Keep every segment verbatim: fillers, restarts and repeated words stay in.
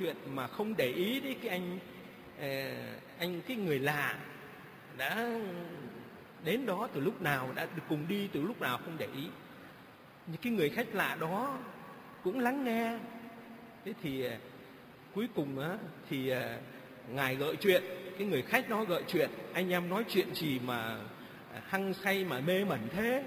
chuyện mà không để ý đến cái anh anh cái người lạ đã đến đó từ lúc nào, đã cùng đi từ lúc nào không để ý. Những cái người khách lạ đó cũng lắng nghe. Thế thì cuối cùng á, thì Ngài gợi chuyện, cái người khách đó gợi chuyện, anh em nói chuyện gì mà hăng say mà mê mẩn thế.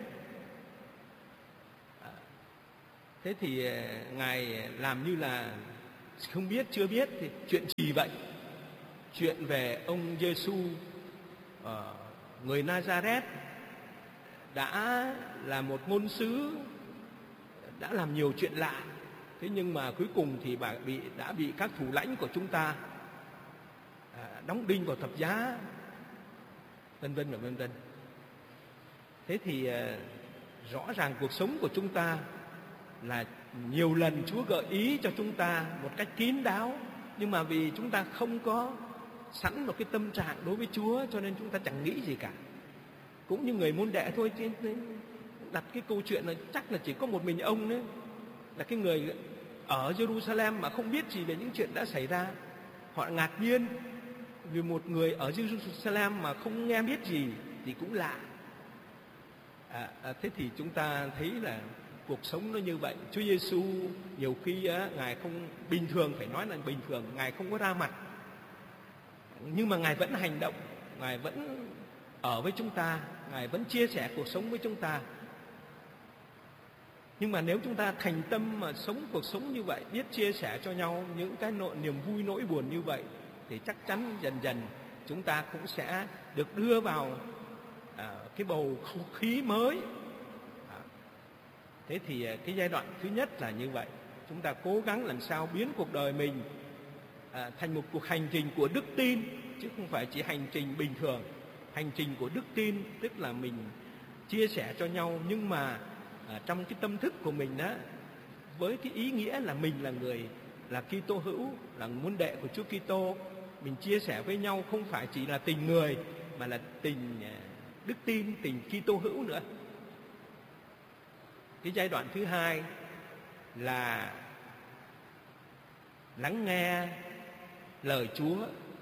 Thế thì Ngài làm như là không biết, chưa biết. Thì chuyện gì vậy? Chuyện về ông Giêsu, người Nazareth, đã là một ngôn sứ, đã làm nhiều chuyện lạ. Thế nhưng mà cuối cùng thì bà bị đã bị các thủ lãnh của chúng ta à, đóng đinh vào thập giá, vân vân và vân vân. Thế thì à, rõ ràng cuộc sống của chúng ta là nhiều lần Chúa gợi ý cho chúng ta một cách kín đáo, nhưng mà vì chúng ta không có sẵn một cái tâm trạng đối với Chúa, cho nên chúng ta chẳng nghĩ gì cả. Cũng như người môn đệ thôi, đặt cái câu chuyện là chắc là chỉ có một mình ông đấy là cái người ở Jerusalem mà không biết gì về những chuyện đã xảy ra. Họ ngạc nhiên vì một người ở Jerusalem mà không nghe biết gì thì cũng lạ. À, à, thế thì chúng ta thấy là cuộc sống nó như vậy. Chúa Giêsu nhiều khi á, Ngài không bình thường, phải nói là bình thường, Ngài không có ra mặt, nhưng mà Ngài vẫn hành động, Ngài vẫn ở với chúng ta, Ngài vẫn chia sẻ cuộc sống với chúng ta. Nhưng mà nếu chúng ta thành tâm mà sống cuộc sống như vậy, biết chia sẻ cho nhau những cái nỗi niềm vui nỗi buồn như vậy, thì chắc chắn dần dần chúng ta cũng sẽ được đưa vào à, cái bầu không khí mới. À, thế thì cái giai đoạn thứ nhất là như vậy. Chúng ta cố gắng làm sao biến cuộc đời mình à, thành một cuộc hành trình của đức tin, chứ không phải chỉ hành trình bình thường. Hành trình của đức tin tức là mình chia sẻ cho nhau, nhưng mà à, trong cái tâm thức của mình đó, với cái ý nghĩa là mình là người là Kitô hữu, là môn đệ của Chúa Kitô, mình chia sẻ với nhau không phải chỉ là tình người mà là tình đức tin, tình Kitô hữu nữa. Cái giai đoạn thứ hai là lắng nghe lời Chúa.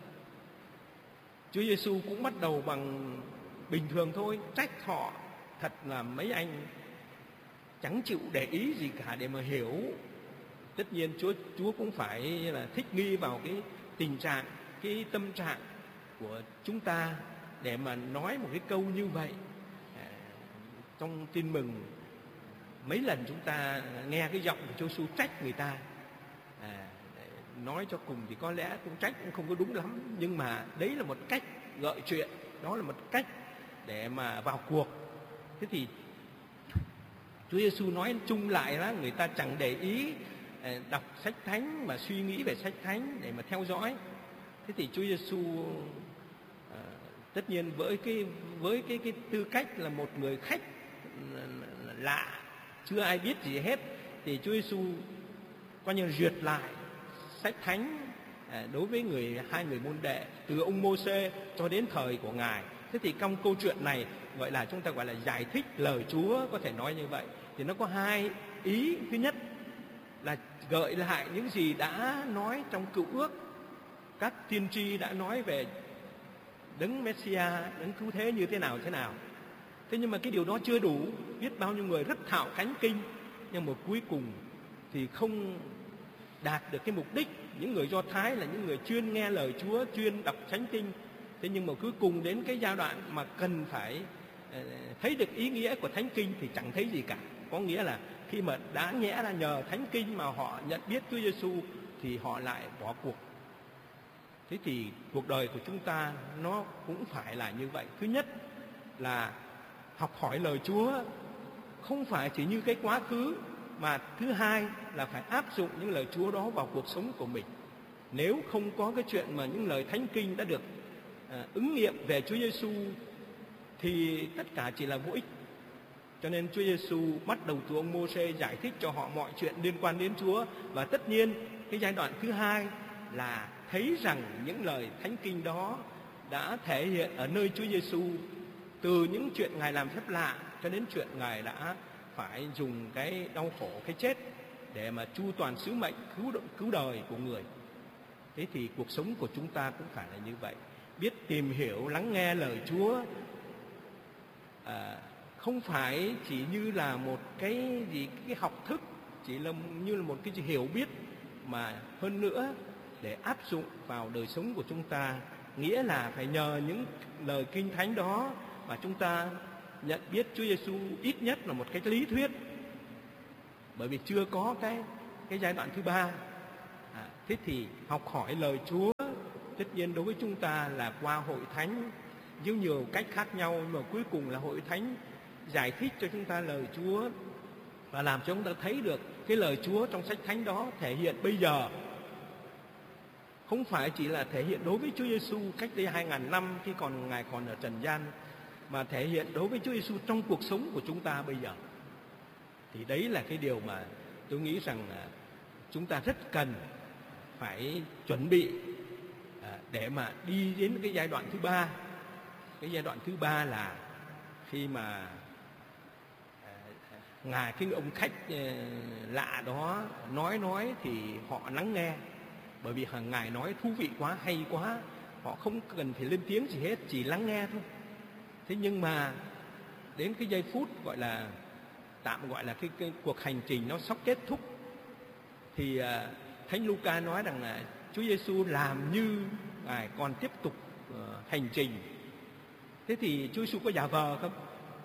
Chúa Giêsu cũng bắt đầu bằng bình thường thôi, trách họ thật là mấy anh chẳng chịu để ý gì cả để mà hiểu. Tất nhiên Chúa Chúa cũng phải là thích nghi vào cái tình trạng, cái tâm trạng của chúng ta để mà nói một cái câu như vậy. À, trong Tin Mừng mấy lần chúng ta nghe cái giọng của Chúa Giêsu trách người ta. À, nói cho cùng thì có lẽ cũng trách cũng không có đúng lắm, nhưng mà đấy là một cách gợi chuyện, đó là một cách để mà vào cuộc. Thế thì Chúa Giêsu nói chung lại là người ta chẳng để ý đọc sách thánh mà suy nghĩ về sách thánh để mà theo dõi. Thế thì Chúa Giêsu à, tất nhiên với cái với cái cái tư cách là một người khách lạ, chưa ai biết gì hết, thì Chúa Giêsu coi như duyệt lại sách thánh à, đối với người hai người môn đệ từ ông Mô-sê cho đến thời của Ngài. Thế thì trong câu chuyện này gọi là chúng ta gọi là giải thích lời Chúa, có thể nói như vậy. Thì nó có hai ý. Thứ nhất là gợi lại những gì đã nói trong Cựu Ước, các tiên tri đã nói về đấng Messia, đấng cứu thế như thế nào thế nào. Thế nhưng mà cái điều đó chưa đủ. Biết bao nhiêu người rất thạo thánh kinh, nhưng mà cuối cùng thì không đạt được cái mục đích. Những người Do Thái là những người chuyên nghe lời Chúa, chuyên đọc thánh kinh. Thế nhưng mà cuối cùng đến cái giai đoạn mà cần phải thấy được ý nghĩa của thánh kinh thì chẳng thấy gì cả. Có nghĩa là khi mà đã nhẽ là nhờ thánh kinh mà họ nhận biết Chúa Giêsu thì họ lại bỏ cuộc. Thế thì cuộc đời của chúng ta nó cũng phải là như vậy. Thứ nhất là học hỏi lời Chúa, không phải chỉ như cái quá khứ, mà thứ hai là phải áp dụng những lời Chúa đó vào cuộc sống của mình. Nếu không có cái chuyện mà những lời thánh kinh đã được à, ứng nghiệm về Chúa Giêsu thì tất cả chỉ là vô ích. Cho nên Chúa Giêsu bắt đầu từ ông Mô-sê giải thích cho họ mọi chuyện liên quan đến Chúa. Và tất nhiên cái giai đoạn thứ hai là thấy rằng những lời thánh kinh đó đã thể hiện ở nơi Chúa Giêsu, từ những chuyện Ngài làm phép lạ cho đến chuyện Ngài đã phải dùng cái đau khổ, cái chết để mà chu toàn sứ mệnh cứu cứu đời của người. Thế thì cuộc sống của chúng ta cũng phải là như vậy, biết tìm hiểu, lắng nghe lời Chúa, à, không phải chỉ như là một cái gì cái học thức, chỉ là như là một cái hiểu biết, mà hơn nữa để áp dụng vào đời sống của chúng ta, nghĩa là phải nhờ những lời Kinh Thánh đó mà chúng ta nhận biết Chúa Giêsu ít nhất là một cái lý thuyết, bởi vì chưa có cái cái giai đoạn thứ ba. À, thế thì học hỏi lời Chúa tất nhiên đối với chúng ta là qua hội thánh với nhiều cách khác nhau, mà cuối cùng là hội thánh giải thích cho chúng ta lời Chúa và làm cho chúng ta thấy được cái lời Chúa trong sách thánh đó thể hiện bây giờ, không phải chỉ là thể hiện đối với Chúa Giêsu cách đây hai ngàn năm khi còn Ngài còn ở trần gian, mà thể hiện đối với Chúa Giêsu trong cuộc sống của chúng ta bây giờ. Thì đấy là cái điều mà tôi nghĩ rằng chúng ta rất cần phải chuẩn bị để mà đi đến cái giai đoạn thứ ba. Cái giai đoạn thứ ba là khi mà Ngài, cái ông khách lạ đó nói nói thì họ lắng nghe, bởi vì hàng Ngài nói thú vị quá, hay quá, họ không cần phải lên tiếng gì hết, chỉ lắng nghe thôi. Thế nhưng mà đến cái giây phút gọi là tạm gọi là cái, cái cuộc hành trình nó sắp kết thúc, thì uh, Thánh Luca nói rằng là Chúa Giêsu làm như Ngài còn tiếp tục uh, hành trình. Thế thì Chúa Giêsu có giả vờ không?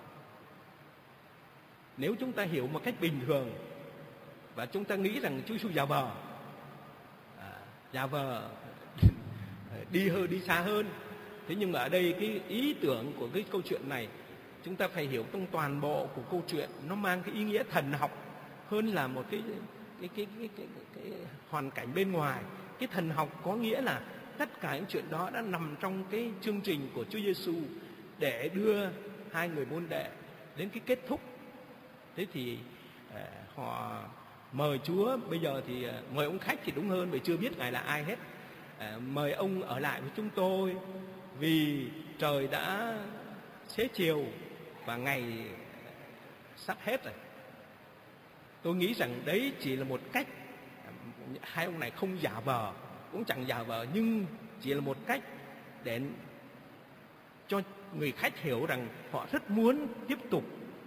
Nếu chúng ta hiểu một cách bình thường và chúng ta nghĩ rằng Chúa Giêsu giả vờ, à, giả vờ đi hơi đi xa hơn. Thế nhưng mà ở đây cái ý tưởng của cái câu chuyện này chúng ta phải hiểu trong toàn bộ của câu chuyện, nó mang cái ý nghĩa thần học hơn là một cái cái cái cái, cái, cái, cái hoàn cảnh bên ngoài. Cái thần học có nghĩa là tất cả những chuyện đó đã nằm trong cái chương trình của Chúa Giêsu để đưa hai người môn đệ đến cái kết thúc. Thế thì uh, họ mời Chúa, bây giờ thì uh, mời ông khách thì đúng hơn, vì chưa biết Ngài là ai hết. Uh, mời ông ở lại với chúng tôi vì trời đã xế chiều và ngày sắp hết rồi. Tôi nghĩ rằng đấy chỉ là một cách, hai ông này không giả vờ, cũng chẳng giả vờ, nhưng chỉ là một cách để cho người khách hiểu rằng họ rất muốn tiếp tục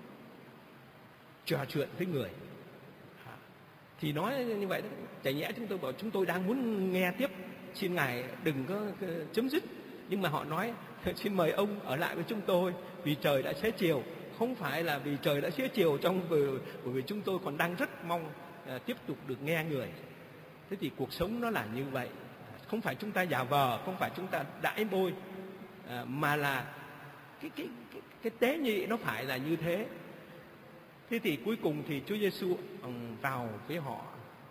trò chuyện với người. Thì nói như vậy đó, chả nhẽ chúng tôi bảo chúng tôi đang muốn nghe tiếp, xin Ngài đừng có chấm dứt. Nhưng mà họ nói xin mời ông ở lại với chúng tôi vì trời đã xế chiều. Không phải là vì trời đã xế chiều trong bởi, bởi vì chúng tôi còn đang rất mong uh, tiếp tục được nghe người. Thế thì cuộc sống nó là như vậy. Không phải chúng ta giả vờ, không phải chúng ta đãi bôi, uh, mà là cái, cái, cái, cái tế nhị nó phải là như thế. Thế thì cuối cùng thì Chúa Giêsu um, vào với họ,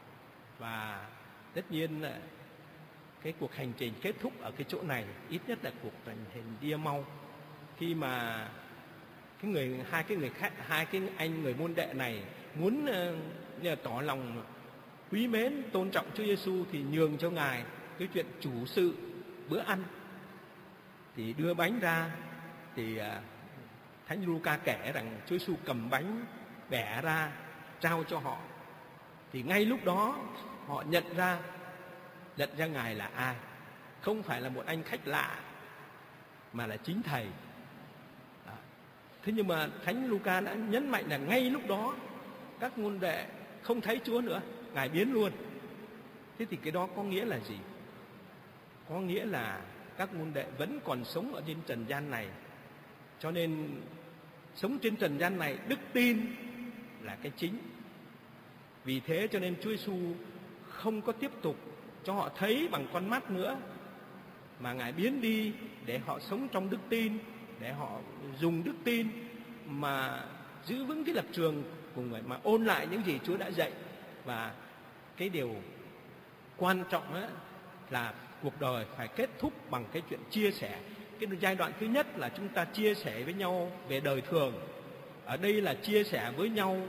và tất nhiên là cái cuộc hành trình kết thúc ở cái chỗ này, ít nhất là cuộc hành trình đi mau, khi mà cái người hai cái người khách hai cái anh người môn đệ này muốn uh, tỏ lòng quý mến tôn trọng Chúa Giêsu thì nhường cho Ngài cái chuyện chủ sự bữa ăn. Thì đưa bánh ra thì uh, Thánh Luca kể rằng Chúa Giêsu cầm bánh bẻ ra trao cho họ, thì ngay lúc đó họ nhận ra nhận ra Ngài là ai, không phải là một anh khách lạ mà là chính Thầy. À, thế nhưng mà Thánh Luca đã nhấn mạnh là ngay lúc đó các môn đệ không thấy Chúa nữa, Ngài biến luôn. Thế thì cái đó có nghĩa là gì? Có nghĩa là các môn đệ vẫn còn sống ở trên trần gian này, cho nên sống trên trần gian này đức tin là cái chính. Vì thế cho nên Chúa Giêsu không có tiếp tục cho họ thấy bằng con mắt nữa, mà Ngài biến đi để họ sống trong đức tin, để họ dùng đức tin mà giữ vững cái lập trường của người, mà ôn lại những gì Chúa đã dạy. Và cái điều quan trọng ấy là cuộc đời phải kết thúc bằng cái chuyện chia sẻ. Cái giai đoạn thứ nhất là chúng ta chia sẻ với nhau về đời thường. Ở đây là chia sẻ với nhau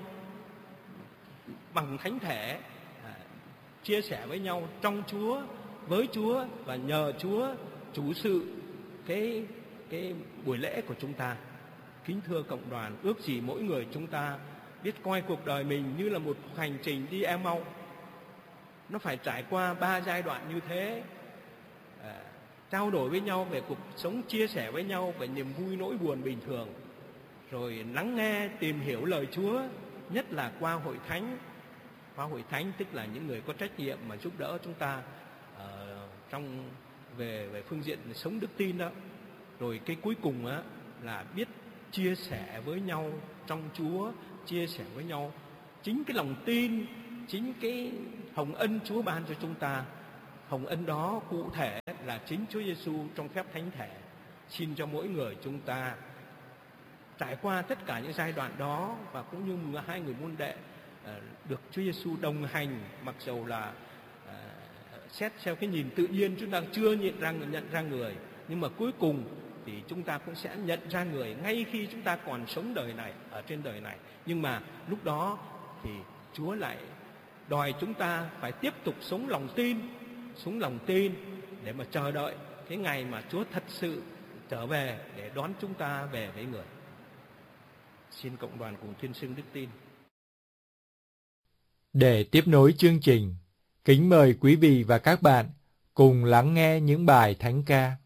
bằng thánh thể, à, chia sẻ với nhau trong Chúa, với Chúa và nhờ Chúa chủ sự cái cái buổi lễ của chúng ta. Kính thưa cộng đoàn, ước gì mỗi người chúng ta biết coi cuộc đời mình như là một hành trình đi Emau, nó phải trải qua ba giai đoạn như thế. À, trao đổi với nhau về cuộc sống, chia sẻ với nhau về niềm vui nỗi buồn bình thường, rồi lắng nghe, tìm hiểu lời Chúa, nhất là qua hội thánh. Qua hội thánh tức là những người có trách nhiệm mà giúp đỡ chúng ta uh, trong về về phương diện sống đức tin đó. Rồi cái cuối cùng á là biết chia sẻ với nhau trong Chúa, chia sẻ với nhau chính cái lòng tin, chính cái hồng ân Chúa ban cho chúng ta. Hồng ân đó cụ thể là chính Chúa Giêsu trong phép thánh thể xin cho mỗi người chúng ta trải qua tất cả những giai đoạn đó, và cũng như hai người môn đệ được Chúa Giêsu đồng hành, mặc dầu là à, xét theo cái nhìn tự nhiên chúng ta chưa nhận ra nhận ra người, nhưng mà cuối cùng thì chúng ta cũng sẽ nhận ra người ngay khi chúng ta còn sống đời này, ở trên đời này. Nhưng mà lúc đó thì Chúa lại đòi chúng ta phải tiếp tục sống lòng tin, sống lòng tin để mà chờ đợi cái ngày mà Chúa thật sự trở về để đón chúng ta về với người. Xin cộng đoàn cùng tuyên xưng đức tin. Để tiếp nối chương trình, kính mời quý vị và các bạn cùng lắng nghe những bài thánh ca